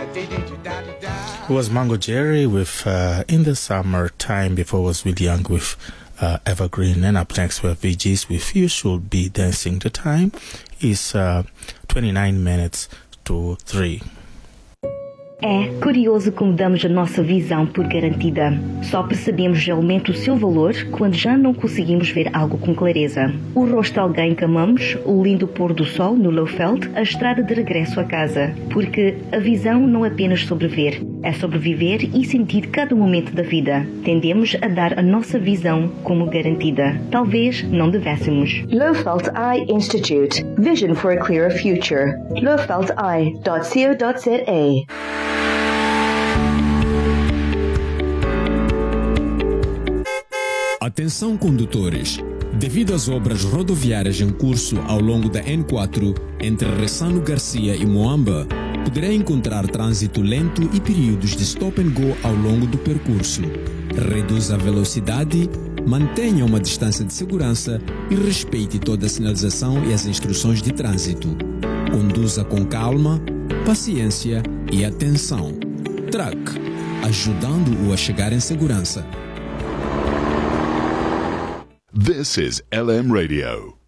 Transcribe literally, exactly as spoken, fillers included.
It was Mango Jerry with uh, In the Summer Time. Before was Will Young with uh, Evergreen. And up next we have V Gs with You Should Be Dancing. The time is uh, twenty-nine minutes to three. É curioso como damos a nossa visão por garantida. Só percebemos realmente o seu valor quando já não conseguimos ver algo com clareza. O rosto de alguém que amamos, o lindo pôr do sol no Lowveld, a estrada de regresso a casa. Porque a visão não é apenas sobre ver, é sobre viver e sentir cada momento da vida. Tendemos a dar a nossa visão como garantida. Talvez não devêssemos. Lowveld Eye Institute. Vision for a Clearer Future. lowveld eye dot co dot za. Atenção, condutores! Devido às obras rodoviárias em curso ao longo da N quatro, entre Ressano Garcia e Moamba, poderá encontrar trânsito lento e períodos de stop and go ao longo do percurso. Reduza a velocidade, mantenha uma distância de segurança e respeite toda a sinalização e as instruções de trânsito. Conduza com calma, paciência e atenção. Truck, ajudando-o a chegar em segurança. This is L M Radio.